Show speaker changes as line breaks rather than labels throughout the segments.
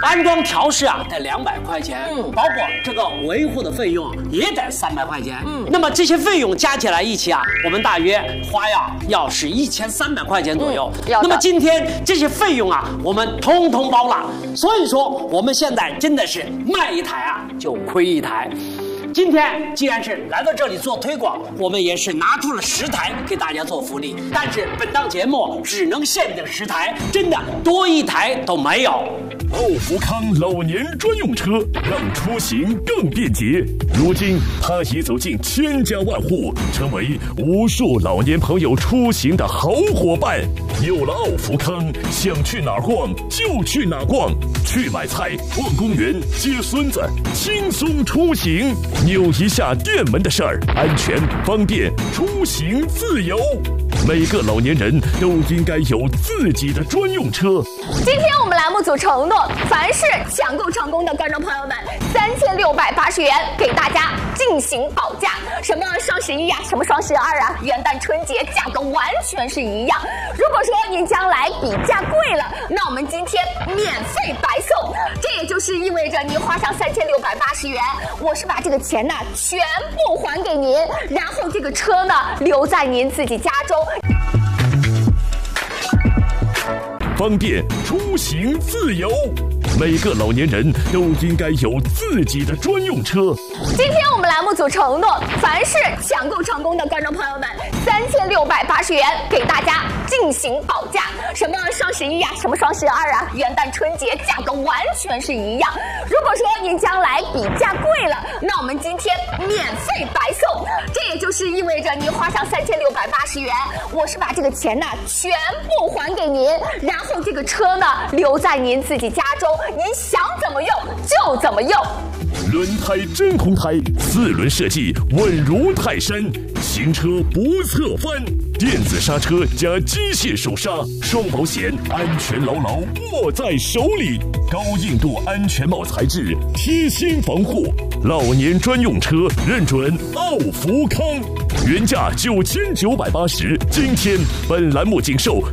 安装调试啊得200块钱，包括这个维护的费用也得300块钱，那么这些费用加起来一起啊，我们大约花要是1300块钱左右。那么今天这些费用啊，我们通通包了，所以说我们现在真的是卖一台啊就亏一台。今天既然是来到这里做推广，我们也是拿出了10台给大家做福利，但是本档节目只能限定10台，真的多1台都没有。
奥福康老年专用车让出行更便捷，如今它已走进千家万户，成为无数老年朋友出行的好伙伴。有了奥福康，想去哪儿逛就去哪儿逛，去买菜、逛公园、接孙子，轻松出行。扭一下电门的事儿，安全、方便、出行自由。每个老年人都应该有自己的专用车。
今天我们栏目组承诺，凡是抢购成功的观众朋友们，3680元给大家进行保价。什么双11呀，什么双12啊，元旦春节价格完全是一样。如果说您将来比价贵了，那我们今天免费白送。这也就是意味着您花上3680元，我是把这个钱呢全部还给您，然后这个车呢留在您自己家中。
方便出行自由，每个老年人都应该有自己的专用车。
今天我们栏目组承诺，凡是抢购成功的观众朋友们，3680元给大家进行保价。什么双11呀，什么双12啊，元旦春节价格完全是一样。如果说您将来比价贵了，那我们今天免费白送。这也就是意味着您花上3680元，我是把这个钱呢全部还给您，然后这个车呢留在您自己家中，您想怎么用就怎么用。
轮胎真空胎，4轮设计稳如泰山，行车不侧翻，电子刹车加机械手刹，双保险，安全牢牢握在手里。高硬度安全帽材质，贴心防护，老年专用车认准奥福康，原价9980，今天本栏目仅售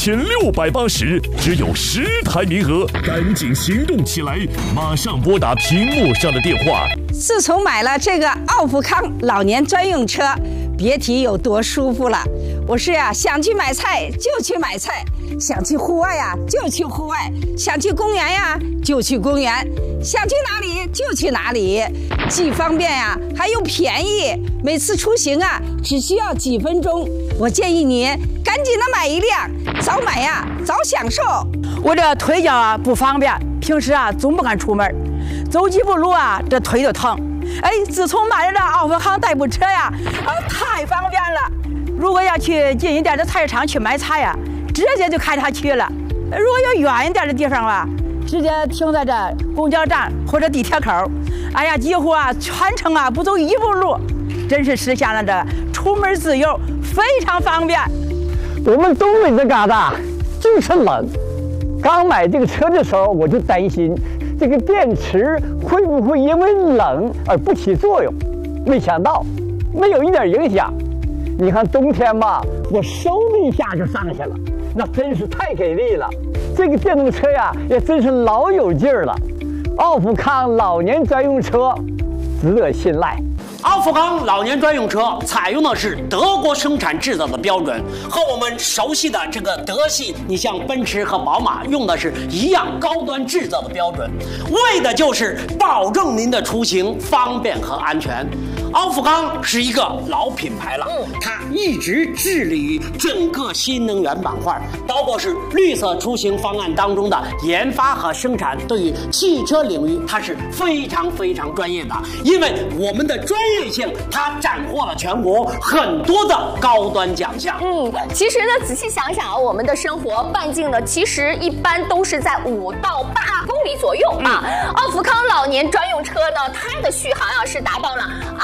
3680，只有10台名额，赶紧行动起来，马上拨打屏幕上的电话。
自从买了这个奥福康老年专用车，别提有多舒服了。我是想去买菜就去买菜，想去户外就去户外，想去公园就去公园，想去哪里就去哪里，既方便还又便宜。每次出行只需要几分钟。我建议您赶紧的买一辆，早买早享受。
我这腿脚不方便，平时总不敢出门，走几步路这腿就疼。自从买了这奥福康代步车太方便了。如果要去近一点的菜市场去买菜直接就开车去了。如果有远一点的地方直接停在这公交站或者地铁口，几乎全程不走1步路，真是实现了这出门自由，非常方便。
我们东北这旮瘩就是冷，刚买这个车的时候我就担心这个电池会不会因为冷而不起作用，没想到没有一点影响。你看冬天吧，我嗖的一下就上去了，那真是太给力了。这个电动车也真是老有劲儿了。奥福康老年专用车值得信赖。
奥福康老年专用车采用的是德国生产制造的标准，和我们熟悉的这个德系，你像奔驰和宝马用的是一样高端制造的标准，为的就是保证您的出行方便和安全。奥福康是一个老品牌了，它一直致力于整个新能源板块，包括是绿色出行方案当中的研发和生产，对于汽车领域它是非常非常专业的，因为我们的专业性，它斩获了全国很多的高端奖项。
其实呢，仔细想想我们的生活半径呢，其实一般都是在5到8公里左右奥福康老年专用车呢，它的续航是达到了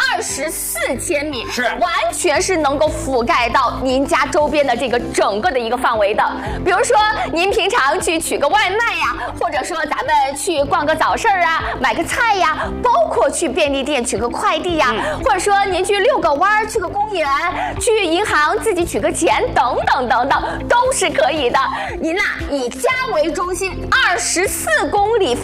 24千米，是完全是能够覆盖到您家周边的这个整个的一个范围的。比如说您平常去取个外卖或者说咱们去逛个早市买个菜包括去便利店取个快递或者说您去遛个弯去个公园，去银行自己取个钱等等等等，都是可以的。您以家为中心，24公里